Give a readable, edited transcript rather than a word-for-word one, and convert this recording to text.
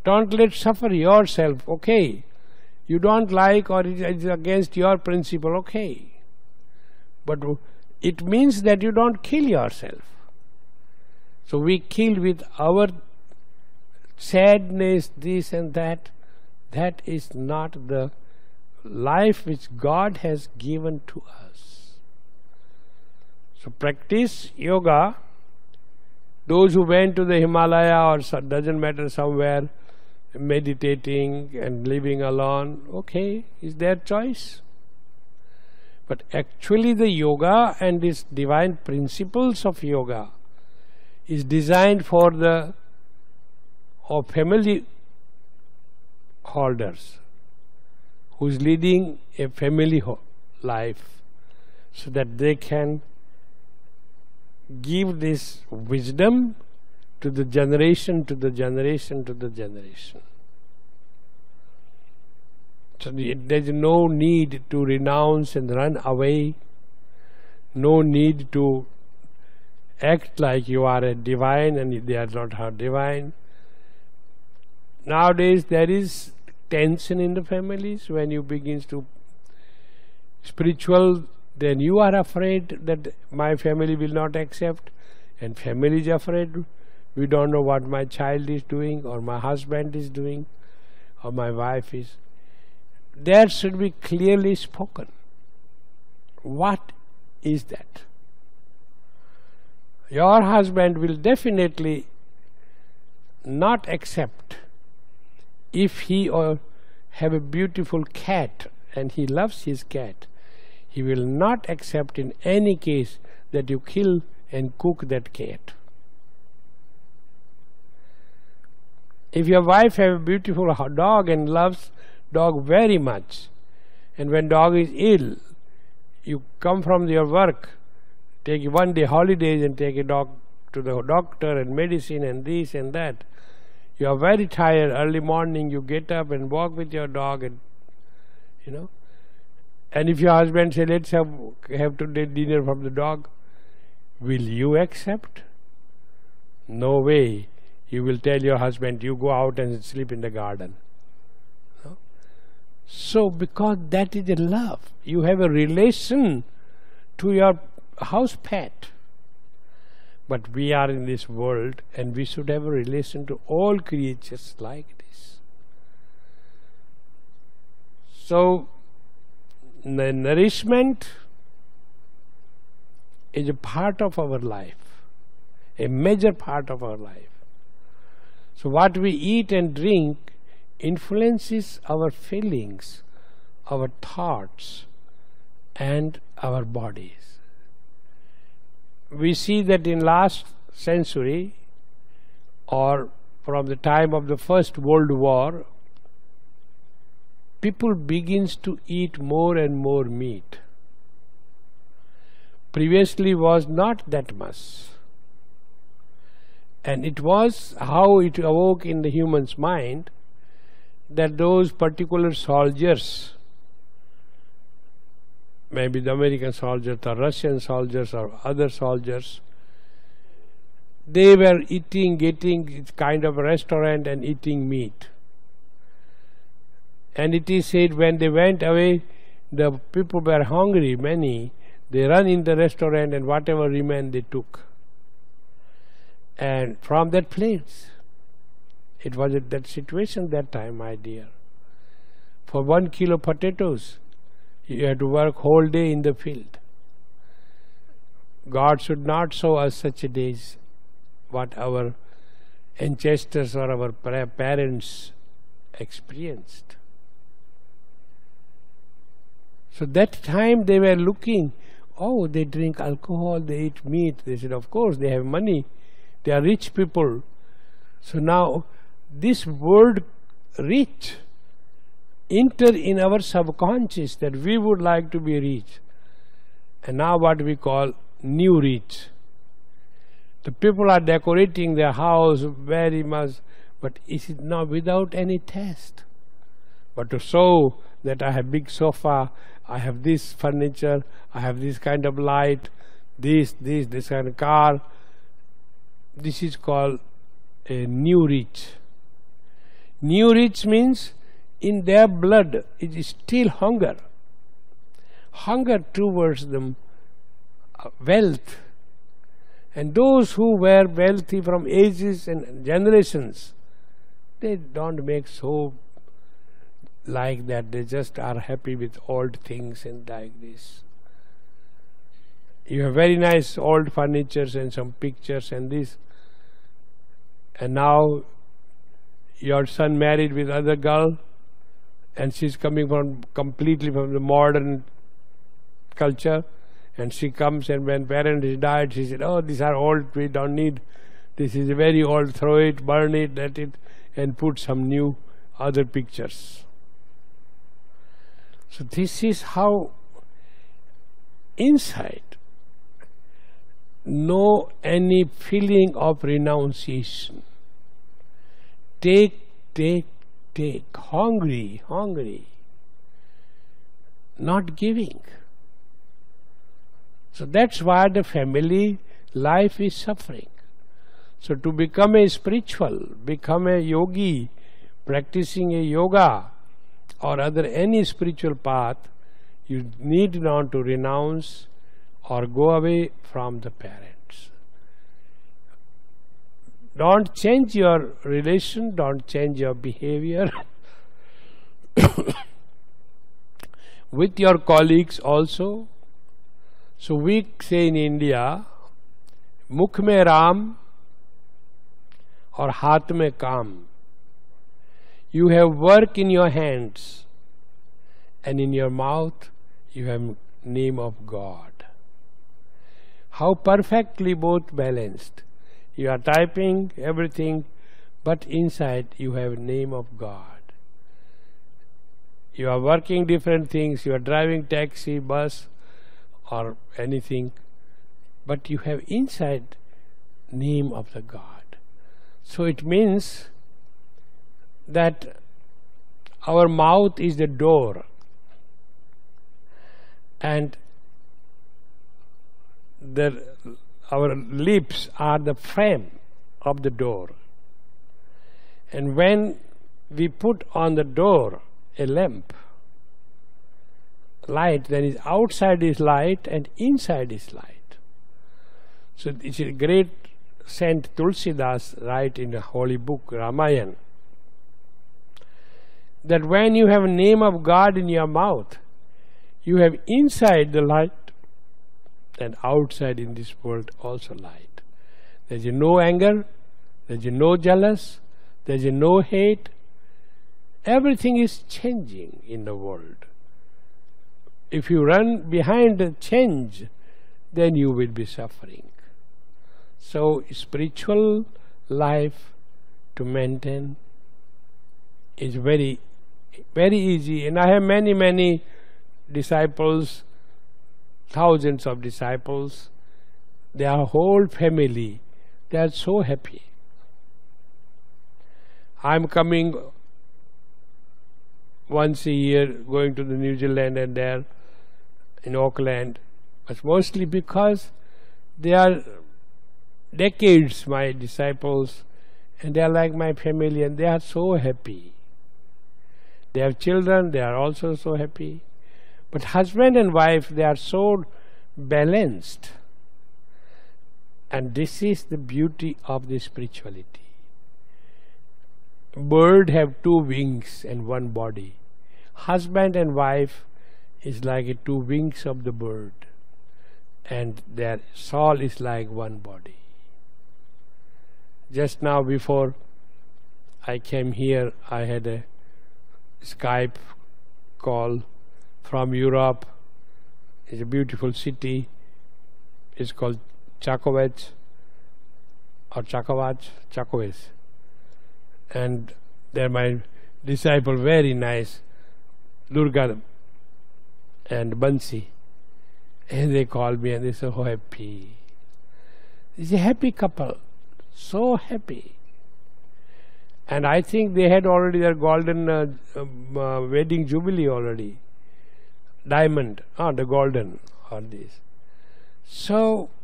Don't let suffer yourself, okay. You don't like or it is against your principle, okay. But it means that you don't kill yourself. So we kill with our sadness, this and that. That is not the life which God has given to us. So practice yoga. Those who went to the Himalaya or doesn't matter somewhere, meditating and living alone, okay, is their choice. But actually the yoga and these divine principles of yoga is designed for the family holders who is leading a family life, so that they can give this wisdom to the generation, to the generation, to the generation. So there is no need to renounce and run away, no need to act like you are a divine and they are not divine. Nowadays there is tension in the families. When you begin to spiritual, then you are afraid that my family will not accept, and family is afraid. We don't know what my child is doing, or my husband is doing, or my wife is. There should be clearly spoken. What is that? Your husband will definitely not accept if he or have a beautiful cat and he loves his cat. He will not accept in any case that you kill and cook that cat. If your wife have a beautiful dog and loves dog very much, and when dog is ill, you come from your work, take 1 day holidays and take a dog to the doctor and medicine and this and that. You are very tired, early morning you get up and walk with your dog, and and if your husband say, let's have today dinner from the dog, will you accept? No way. You will tell your husband, you go out and sleep in the garden. No? So because that is a love, you have a relation to your house pet. But we are in this world and we should have a relation to all creatures like this. So the nourishment is a part of our life, a major part of our life. So what we eat and drink influences our feelings, our thoughts, and our bodies. We see that in last century, or from the time of the First World War, people begins to eat more and more meat. Previously was not that much. And it was how it awoke in the human's mind that those particular soldiers, maybe the American soldiers or Russian soldiers or other soldiers, they were getting kind of a restaurant and eating meat. And it is said when they went away, the people were hungry, many, they run in the restaurant and whatever remained they took. And from that place, it was at that situation that time, my dear. For 1 kilo potatoes, you had to work whole day in the field. God should not show us such a days what our ancestors or our parents experienced. So that time they were looking, oh, they drink alcohol, they eat meat. They said, of course, they have money. They are rich people. So now this word rich enter in our subconscious that we would like to be rich. And now what we call new rich. The people are decorating their house very much, but it is not without any taste. But to show that I have big sofa, I have this furniture, I have this kind of light, this kind of car, this is called a new rich. New rich means in their blood it is still hunger. Hunger towards the wealth. And those who were wealthy from ages and generations, they don't make so like that. They just are happy with old things and like this. You have very nice old furnitures and some pictures and this. And now your son married with other girl and she's coming from completely from the modern culture, and she comes, and when parents died, she said, oh, these are old, we don't need, this is very old, throw it, burn it, let it, and put some new other pictures. So this is how inside no any feeling of renunciation. Take, hungry, not giving. So that's why the family life is suffering. So to become a spiritual, become a yogi, practicing a yoga or other any spiritual path, you need not to renounce or go away from the parents. Don't change your relation, don't change your behavior with your colleagues also. So we say in India, Mukh mein Ram or Haath mein Kaam. You have work in your hands and in your mouth you have name of God. How perfectly both balanced. You are typing everything, but inside you have name of God. You are working different things, you are driving taxi, bus or anything, but you have inside name of the God. So it means that our mouth is the door and our lips are the frame of the door. And when we put on the door a lamp, light, then is outside is light and inside is light. So it's a great Saint Tulsidas write in the holy book Ramayana that when you have a name of God in your mouth, you have inside the light and outside in this world also light. There is no anger, there is no jealous, there is no hate. Everything is changing in the world. If you run behind the change, then you will be suffering. So spiritual life to maintain is very, very easy. And I have many disciples, thousands of disciples. Their whole family, they are so happy. I'm coming once a year, going to the New Zealand and there in Auckland, but mostly because they are decades my disciples and they are like my family and they are so happy. They have children, they are also so happy. But husband and wife, they are so balanced. And this is the beauty of the spirituality. Bird have two wings and one body. Husband and wife is like two wings of the bird, and their soul is like one body. Just now before I came here, I had a Skype call from Europe. It's a beautiful city. It's called Čakovec or Čakovec. And they're my disciple, very nice, Durga and Bansi. And they called me and they said, so happy. It's a happy couple, so happy. And I think they had already their golden wedding jubilee already. Diamond, the golden, or this. So